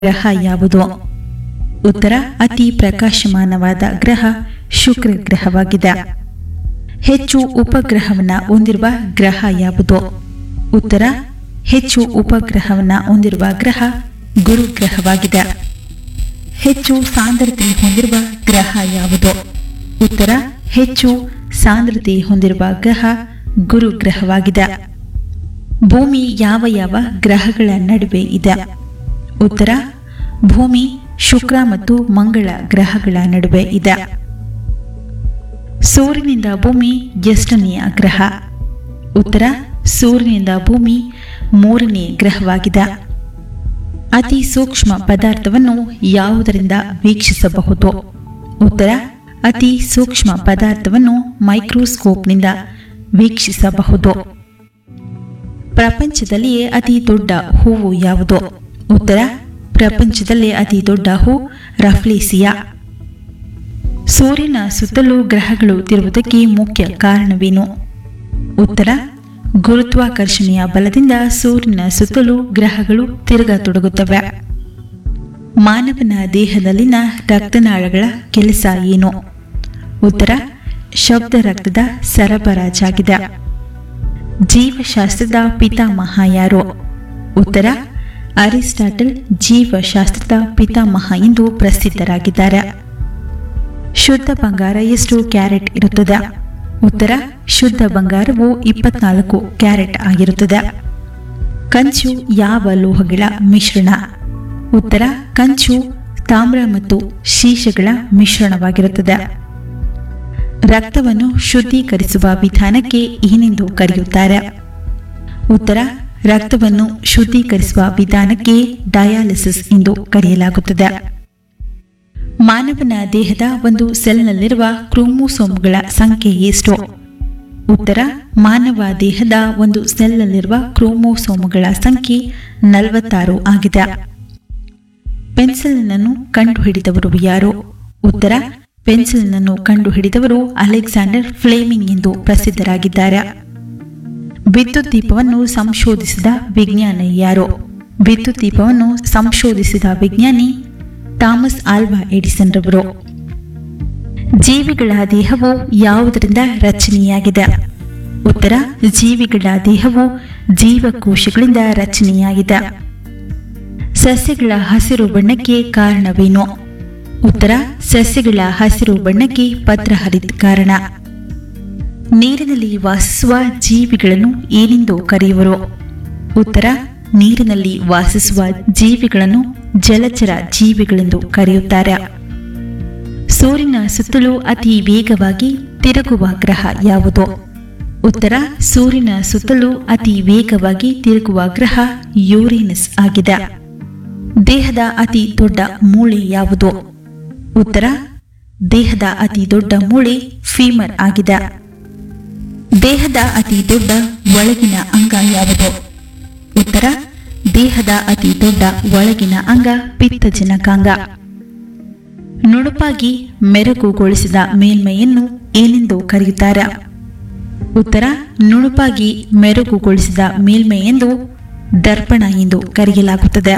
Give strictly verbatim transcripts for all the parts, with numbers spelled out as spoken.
ಗ್ರಹ ಯಾವುದು? ಉತ್ತರ ಅತಿ ಪ್ರಕಾಶಮಾನವಾದ ಗ್ರಹ ಶುಕ್ರ ಗ್ರಹವಾಗಿದೆ. ಹೆಚ್ಚು ಉಪಗ್ರಹವನ್ನ ಹೊಂದಿರುವ ಗ್ರಹ ಯಾವುದು? ಉತ್ತರ ಹೆಚ್ಚು ಉಪಗ್ರಹವನ್ನ ಹೊಂದಿರುವ ಗ್ರಹ ಗುರು ಗ್ರಹವಾಗಿದೆ. ಹೆಚ್ಚು ಸಾಂದ್ರತೆ ಹೊಂದಿರುವ ಗ್ರಹ ಯಾವುದು? ಉತ್ತರ ಹೆಚ್ಚು ಸಾಂದ್ರತೆ ಹೊಂದಿರುವ ಗ್ರಹ ಗುರು ಗ್ರಹವಾಗಿದೆ. ಭೂಮಿ ಯಾವ ಯಾವ ಗ್ರಹಗಳ ನಡುವೆ ಇದೆ? ಉತ್ತರ ಭೂಮಿ ಶುಕ್ರ ಮತ್ತು ಮಂಗಳ ಗ್ರಹಗಳ ನಡುವೆ ಇದೆ. ಸೂರ್ಯನಿಂದ ಭೂಮಿ ಎಷ್ಟನೆಯ ಗ್ರಹ? ಉತ್ತರ ಸೂರ್ಯನಿಂದ ಭೂಮಿ ಮೂರನೇ ಗ್ರಹವಾಗಿದೆ. ಅತಿ ಸೂಕ್ಷ್ಮ ಪದಾರ್ಥವನ್ನು ಯಾವುದರಿಂದ ವೀಕ್ಷಿಸಬಹುದು? ಉತ್ತರ ಅತಿ ಸೂಕ್ಷ್ಮ ಪದಾರ್ಥವನ್ನು ಮೈಕ್ರೋಸ್ಕೋಪ್ನಿಂದ ವೀಕ್ಷಿಸಬಹುದು. ಪ್ರಪಂಚದಲ್ಲಿಯೇ ಅತಿ ದೊಡ್ಡ ಹೂವು ಯಾವುದು? ಉತ್ತರ ಪ್ರಪಂಚದಲ್ಲೇ ಅತಿ ದೊಡ್ಡ ಹೂ ರಫ್ಲೇಸಿಯಾ. ಸೂರ್ಯನ ಸುತ್ತಲೂ ಗ್ರಹಗಳು ತಿರುವುದಕ್ಕೆ ಮುಖ್ಯ ಕಾರಣವೇನು? ಉತ್ತರ ಗುರುತ್ವಾಕರ್ಷಣೆಯ ಬಲದಿಂದ ಸೂರ್ಯನ ಸುತ್ತಲೂ ಗ್ರಹಗಳು ತಿರುಗತೊಡಗುತ್ತವೆ. ಮಾನವನ ದೇಹದಲ್ಲಿನ ರಕ್ತನಾಳಗಳ ಕೆಲಸ ಏನು? ಉತ್ತರ ಶುದ್ಧ ರಕ್ತದ ಸರಬರಾಜಾಗಿದೆ. ಜೀವಶಾಸ್ತ್ರದ ಪಿತಾಮಹ ಯಾರು? ಉತ್ತರ ಅರಿಸ್ಟಾಟಲ್ ಜೀವಶಾಸ್ತ್ರದ ಪಿತಾಮಹ ಎಂದು ಪ್ರಸಿದ್ಧರಾಗಿದ್ದಾರೆ. ಶುದ್ಧ ಬಂಗಾರ ಎಷ್ಟು ಕ್ಯಾರೆಟ್ ಇರುತ್ತದೆ? ಉತ್ತರ ಶುದ್ಧ ಬಂಗಾರವು ಇಪ್ಪತ್ನಾಲ್ಕು ಕ್ಯಾರೆಟ್ ಆಗಿರುತ್ತದೆ. ಕಂಚು ಯಾವ ಲೋಹಗಳ ಮಿಶ್ರಣ? ಉತ್ತರ ಕಂಚು ತಾಮ್ರ ಮತ್ತು ಶೀಶಗಳ ಮಿಶ್ರಣವಾಗಿರುತ್ತದೆ. ರಕ್ತವನ್ನು ಶುದ್ಧೀಕರಿಸುವ ವಿಧಾನಕ್ಕೆ ಏನೆಂದು ಕರೆಯುತ್ತಾರೆ? ಉತ್ತರ ರಕ್ತವನ್ನು ಶುದ್ಧೀಕರಿಸುವ ವಿಧಾನಕ್ಕೆ ಡಯಾಲಿಸಿಸ್ ಎಂದು ಕರೆಯಲಾಗುತ್ತದೆ. ಮಾನವನ ದೇಹದ ಒಂದು ಸೆಲ್ನಲ್ಲಿರುವ ಕ್ರೋಮೋಸೋಮ್ಗಳ ಸಂಖ್ಯೆ ಎಷ್ಟು? ಉತ್ತರ ಮಾನವ ದೇಹದ ಒಂದು ಸೆಲ್ನಲ್ಲಿರುವ ಕ್ರೋಮೋಸೋಮ್ಗಳ ಸಂಖ್ಯೆ ನಲವತ್ತಾರು ಆಗಿದೆ. ಪೆನ್ಸಿಲಿನನ್ನು ಕಂಡುಹಿಡಿದವರು ಯಾರು? ಉತ್ತರ ಪೆನ್ಸಿಲಿನನ್ನು ಕಂಡುಹಿಡಿದವರು ಅಲೆಕ್ಸಾಂಡರ್ ಫ್ಲೇಮಿಂಗ್ ಎಂದು ಪ್ರಸಿದ್ಧರಾಗಿದ್ದಾರೆ. ವಿದ್ಯುತ್ ದೀಪವನ್ನು ಸಂಶೋಧಿಸಿದ ವಿಜ್ಞಾನಿ ಯಾರು? ವಿದ್ಯುತ್ ದೀಪವನ್ನು ಸಂಶೋಧಿಸಿದ ವಿಜ್ಞಾನಿ ಥಾಮಸ್ ಆಲ್ವಾ ಎಡಿಸನ್ ರವರು. ಜೀವಿಗಳ ದೇಹವು ಯಾವುದರಿಂದ ರಚನೆಯಾಗಿದೆ? ಉತ್ತರ ಜೀವಿಗಳ ದೇಹವು ಜೀವಕೋಶಗಳಿಂದ ರಚನೆಯಾಗಿದೆ. ಸಸ್ಯಗಳ ಹಸಿರು ಬಣ್ಣಕ್ಕೆ ಕಾರಣವೇನು? ಉತ್ತರ ಸಸ್ಯಗಳ ಹಸಿರು ಬಣ್ಣಕ್ಕೆ ಪತ್ರಹರಿತ ಕಾರಣ. ನೀರಿನಲ್ಲಿ ವಾಸಿಸುವ ಜೀವಿಗಳನ್ನು ಏನೆಂದು ಕರೆಯುವರು? ಉತ್ತರ ನೀರಿನಲ್ಲಿ ವಾಸಿಸುವ ಜೀವಿಗಳನ್ನು ಜಲಚರ ಜೀವಿಗಳೆಂದು ಕರೆಯುತ್ತಾರೆ. ಸೂರ್ಯನ ಸುತ್ತಲೂ ಅತಿ ವೇಗವಾಗಿ ತಿರುಗುವ ಗ್ರಹ ಯಾವುದು? ಉತ್ತರ ಸೂರ್ಯನ ಸುತ್ತಲೂ ಅತಿ ವೇಗವಾಗಿ ತಿರುಗುವ ಗ್ರಹ ಯುರೇನಸ್ ಆಗಿದೆ. ದೇಹದ ಅತಿ ದೊಡ್ಡ ಮೂಳೆ ಯಾವುದು? ಉತ್ತರ ದೇಹದ ಅತಿ ದೊಡ್ಡ ಮೂಳೆ ಫೀಮರ್ ಆಗಿದೆ. ದೇಹದ ಅತಿ ದೊಡ್ಡ ಒಳಗಿನ ಅಂಗ ಯಾವುದು? ಉತ್ತರ ದೇಹದ ಅತಿ ದೊಡ್ಡ ಒಳಗಿನ ಅಂಗ ಪಿತ್ತಜನಕಾಂಗ. ನುಣುಪಾಗಿ ಮೆರುಗುಗೊಳಿಸಿದ ಮೇಲ್ಮೈಯನ್ನು ಏನೆಂದು ಕರೆಯುತ್ತಾರೆ? ಉತ್ತರ ನುಣುಪಾಗಿ ಮೆರುಗುಗೊಳಿಸಿದ ಮೇಲ್ಮೈ ಎಂದು ದರ್ಪಣ ಎಂದು ಕರೆಯಲಾಗುತ್ತದೆ.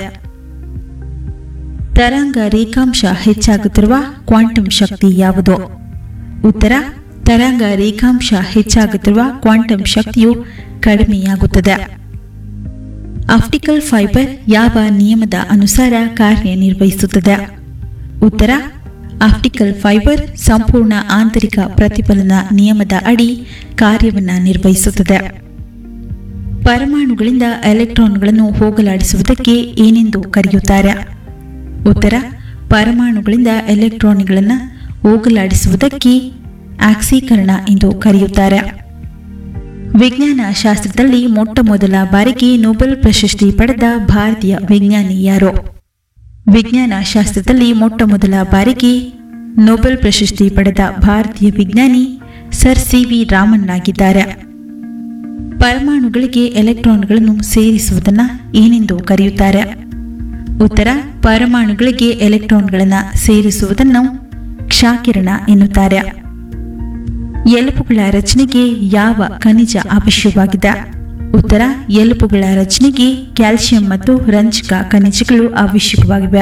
ತರಂಗ ರೇಖಾಂಶ ಹೆಚ್ಚಾಗುತ್ತಿರುವ ಕ್ವಾಂಟಮ್ ಶಕ್ತಿ ಯಾವುದು? ಉತ್ತರ ತರಂಗ ರೇಖಾಂಶ ಹೆಚ್ಚಾಗುತ್ತಿರುವ ಕ್ವಾಂಟಮ್ ಶಕ್ತಿಯು ಕಡಿಮೆಯಾಗುತ್ತದೆ. ಆಪ್ಟಿಕಲ್ ಫೈಬರ್ ಯಾವ ನಿಯಮದ ಅನುಸಾರ ಕಾರ್ಯನಿರ್ವಹಿಸುತ್ತದೆ? ಉತ್ತರ ಆಪ್ಟಿಕಲ್ ಫೈಬರ್ ಸಂಪೂರ್ಣ ಆಂತರಿಕ ಪ್ರತಿಫಲನ ನಿಯಮದ ಅಡಿ ಕಾರ್ಯವನ್ನು ನಿರ್ವಹಿಸುತ್ತದೆ. ಪರಮಾಣುಗಳಿಂದ ಎಲೆಕ್ಟ್ರಾನ್ಗಳನ್ನು ಹೋಗಲಾಡಿಸುವುದಕ್ಕೆ ಏನೆಂದು ಕರೆಯುತ್ತಾರೆ? ಉತ್ತರ ಪರಮಾಣುಗಳಿಂದ ಎಲೆಕ್ಟ್ರಾನ್ಗಳನ್ನು ಹೋಗಲಾಡಿಸುವುದಕ್ಕೆ ಆಕ್ಸೀಕರಣ ಎಂದು ಕರೆಯುತ್ತಾರೆ. ವಿಜ್ಞಾನ ಶಾಸ್ತ್ರದಲ್ಲಿ ಮೊಟ್ಟ ಮೊದಲ ಬಾರಿಗೆ ನೊಬೆಲ್ ಪ್ರಶಸ್ತಿ ಪಡೆದ ಭಾರತೀಯ ವಿಜ್ಞಾನಿ ಯಾರು? ವಿಜ್ಞಾನ ಶಾಸ್ತ್ರದಲ್ಲಿ ಮೊಟ್ಟ ಮೊದಲ ಬಾರಿಗೆ ನೊಬೆಲ್ ಪ್ರಶಸ್ತಿ ಪಡೆದ ಭಾರತೀಯ ವಿಜ್ಞಾನಿ ಸರ್ ಸಿ ವಿ ರಾಮನ್ ಆಗಿದ್ದಾರೆ. ಪರಮಾಣುಗಳಿಗೆ ಎಲೆಕ್ಟ್ರಾನ್ಗಳನ್ನು ಸೇರಿಸುವುದನ್ನು ಏನೆಂದು ಕರೆಯುತ್ತಾರೆ? ಉತ್ತರ ಪರಮಾಣುಗಳಿಗೆ ಎಲೆಕ್ಟ್ರಾನ್ಗಳನ್ನು ಸೇರಿಸುವುದನ್ನು ಕ್ಷಾಕಿರಣ ಎನ್ನುತ್ತಾರೆ. ಎಲುಬುಗಳ ರಚನೆಗೆ ಯಾವ ಖನಿಜ ಅವಶ್ಯವಾಗಿದೆ? ಉತ್ತರ ಎಲುಬುಗಳ ರಚನೆಗೆ ಕ್ಯಾಲ್ಸಿಯಂ ಮತ್ತು ರಂಜಕ ಖನಿಜಗಳು ಅವಶ್ಯಕವಾಗಿವೆ.